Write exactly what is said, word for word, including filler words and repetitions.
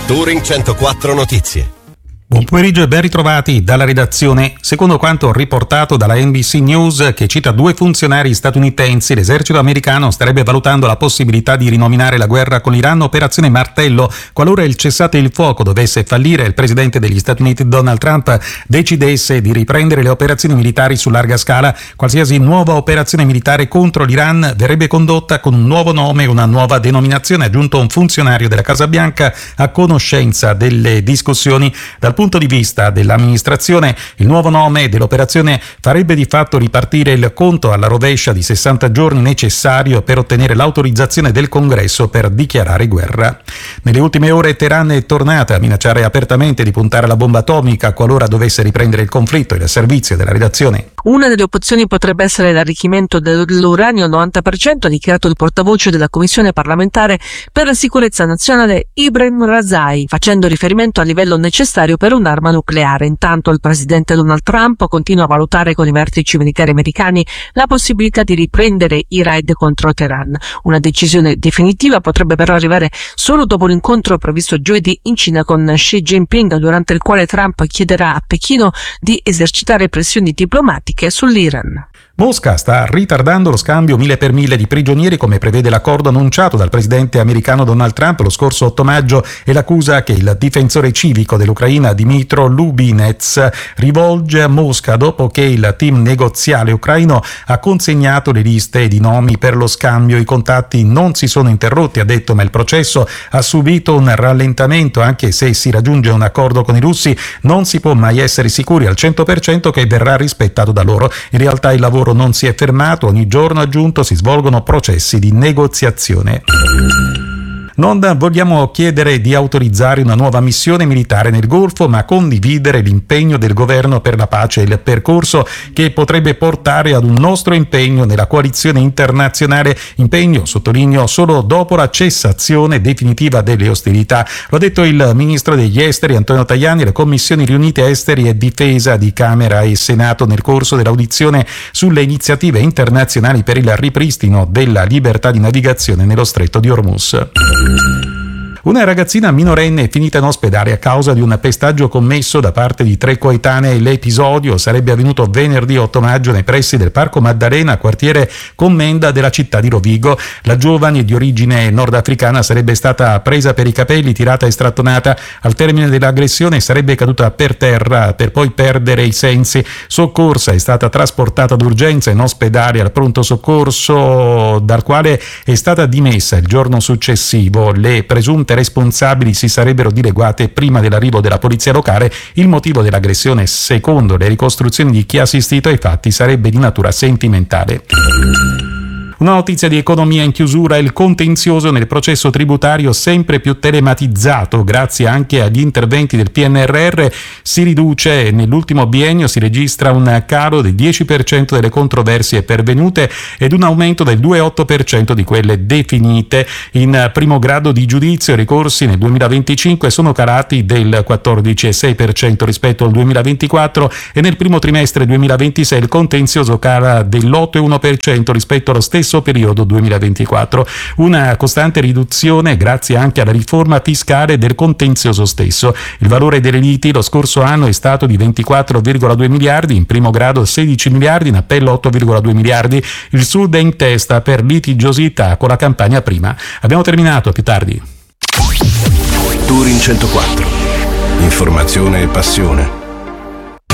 Touring centoquattro Notizie. Buon pomeriggio e ben ritrovati dalla redazione. Secondo quanto riportato dalla N B C News, che cita due funzionari statunitensi, l'esercito americano starebbe valutando la possibilità di rinominare la guerra con l'Iran Operazione Martello qualora il cessate il fuoco dovesse fallire e il presidente degli Stati Uniti Donald Trump decidesse di riprendere le operazioni militari su larga scala. Qualsiasi nuova operazione militare contro l'Iran verrebbe condotta con un nuovo nome e una nuova denominazione, ha aggiunto un funzionario della Casa Bianca a conoscenza delle discussioni. Dal punto di vista dell'amministrazione, il nuovo nome dell'operazione farebbe di fatto ripartire il conto alla rovescia di sessanta giorni necessario per ottenere l'autorizzazione del Congresso per dichiarare guerra. Nelle ultime ore Teheran è tornata a minacciare apertamente di puntare la bomba atomica qualora dovesse riprendere il conflitto. Il servizio della redazione. Una delle opzioni potrebbe essere l'arricchimento dell'uranio al novanta per cento, ha dichiarato il portavoce della Commissione parlamentare per la sicurezza nazionale Ibrahim Razai, facendo riferimento al livello necessario per un'arma nucleare. Intanto il presidente Donald Trump continua a valutare con i vertici militari americani la possibilità di riprendere i raid contro Teheran. Una decisione definitiva potrebbe però arrivare solo dopo l'incontro previsto giovedì in Cina con Xi Jinping, durante il quale Trump chiederà a Pechino di esercitare pressioni diplomatiche sull'Iran. Mosca sta ritardando lo scambio mille per mille di prigionieri come prevede l'accordo annunciato dal presidente americano Donald Trump lo scorso otto maggio e l'accusa che il difensore civico dell'Ucraina Dmytro Lubinets rivolge a Mosca dopo che il team negoziale ucraino ha consegnato le liste di nomi per lo scambio. I contatti non si sono interrotti, ha detto, ma il processo ha subito un rallentamento. Anche se si raggiunge un accordo con i russi, non si può mai essere sicuri al cento per cento che verrà rispettato da loro. In realtà il lavoro non si è fermato, ogni giorno, aggiunto, si svolgono processi di negoziazione. Non vogliamo chiedere di autorizzare una nuova missione militare nel Golfo, ma condividere l'impegno del governo per la pace e il percorso che potrebbe portare ad un nostro impegno nella coalizione internazionale. Impegno, sottolineo, solo dopo la cessazione definitiva delle ostilità. Lo ha detto il ministro degli esteri Antonio Tajani alle commissioni riunite esteri e difesa di Camera e Senato nel corso dell'audizione sulle iniziative internazionali per il ripristino della libertà di navigazione nello stretto di Hormuz. Una ragazzina minorenne è finita in ospedale a causa di un pestaggio commesso da parte di tre coetanei. L'episodio sarebbe avvenuto venerdì otto maggio nei pressi del Parco Maddalena, quartiere Commenda della città di Rovigo. La giovane, di origine nordafricana, sarebbe stata presa per i capelli, tirata e strattonata. Al termine dell'aggressione sarebbe caduta per terra per poi perdere i sensi. Soccorsa, è stata trasportata d'urgenza in ospedale al pronto soccorso, dal quale è stata dimessa il giorno successivo. Le presunte responsabili si sarebbero dileguate prima dell'arrivo della polizia locale. Il motivo dell'aggressione, secondo le ricostruzioni di chi ha assistito ai fatti, sarebbe di natura sentimentale. Una notizia di economia in chiusura: il contenzioso nel processo tributario sempre più telematizzato grazie anche agli interventi del P N R R si riduce. Nell'ultimo biennio si registra un calo del dieci per cento delle controversie pervenute ed un aumento del due virgola otto per cento di quelle definite in primo grado di giudizio. I ricorsi nel duemilaventicinque sono calati del quattordici virgola sei per cento rispetto al duemilaventiquattro e nel primo trimestre duemilaventisei il contenzioso cala dell'otto virgola uno per cento rispetto allo stesso periodo duemilaventiquattro. Una costante riduzione grazie anche alla riforma fiscale del contenzioso stesso. Il valore delle liti lo scorso anno è stato di ventiquattro virgola due miliardi, in primo grado sedici miliardi, in appello otto virgola due miliardi. Il Sud è in testa per litigiosità con la campagna prima. Abbiamo terminato, a più tardi. Touring centoquattro. Informazione e passione.